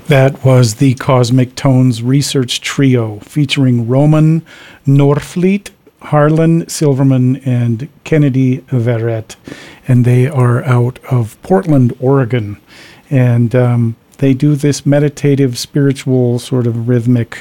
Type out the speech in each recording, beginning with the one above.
That was the Cosmic Tones Research Trio featuring Roman Norfleet, Harlan Silverman, and Kennedy Verrett. And they are out of Portland, Oregon. And they do this meditative, spiritual, sort of rhythmic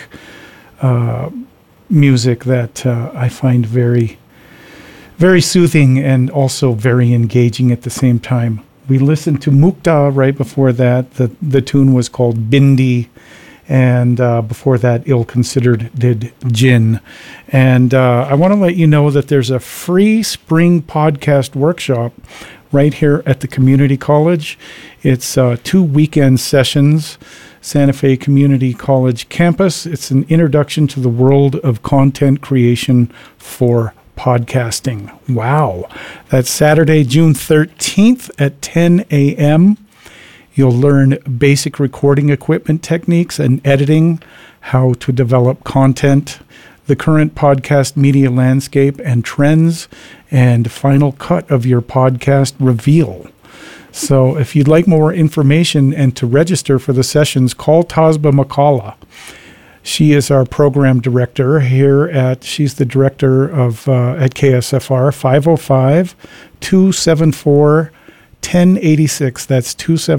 music that I find very, very soothing and also very engaging at the same time. We listened to Mukta right before that. The tune was called Bindi. And before that, Ill Considered did Jinn. And I want to let you know that there's a free spring podcast workshop right here at the community college. It's 2 weekend sessions, Santa Fe Community College campus. It's an introduction to the world of content creation for podcasting. Wow. That's Saturday, June 13th at 10 a.m. You'll learn basic recording equipment techniques and editing, how to develop content, the current podcast media landscape and trends, and final cut of your podcast reveal. So if you'd like more information and to register for the sessions, call Tasba McCullough. She is our program director she's the director of at KSFR, 505-274-1086. That's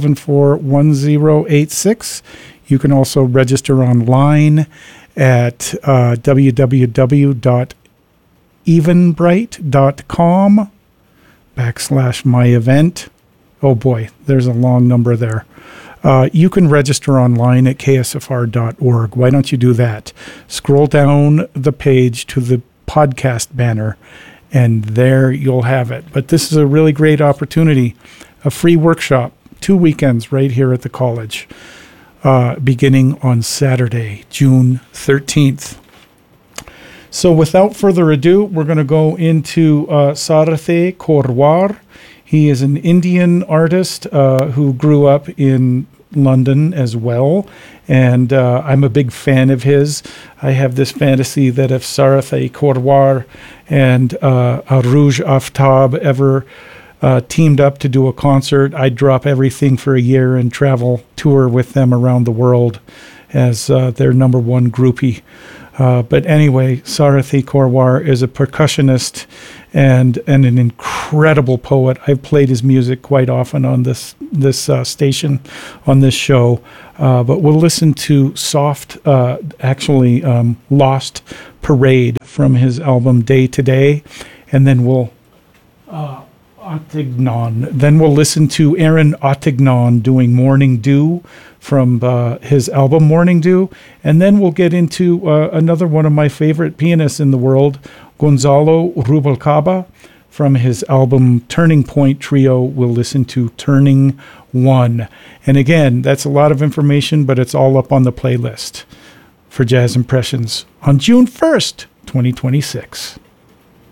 274-1086. You can also register online at www.evenbright.com/my-event. Oh boy, there's a long number there. You can register online at ksfr.org. Why don't you do that? Scroll down the page to the podcast banner, and there you'll have it. But this is a really great opportunity, a free workshop, 2 weekends right here at the college, beginning on Saturday, June 13th. So without further ado, we're going to go into Sarathy Korwar. He is an Indian artist who grew up in London as well, and I'm a big fan of his. I have this fantasy that if Sarathy Korwar and Aruj Aftab ever teamed up to do a concert, I'd drop everything for a year and tour with them around the world as their number one groupie. But anyway, Sarathy Korwar is a percussionist and an incredible poet. I've played his music quite often on this station, on this show. But we'll listen to Lost Parade from his album Day to Day, and then we'll Ottignon. Then we'll listen to Aaron Ottignon doing Morning Dew from his album Morning Dew. And then we'll get into another one of my favorite pianists in the world, Gonzalo Rubalcaba. From his album Turning Point Trio, we'll listen to Turning One. And again, that's a lot of information, but it's all up on the playlist for Jazz Impressions on June 1st, 2026.